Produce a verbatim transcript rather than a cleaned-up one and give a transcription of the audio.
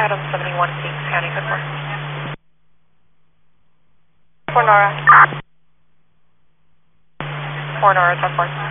Adam seventy-one, Kings County, good morning. For Nora. For Nora, ten four.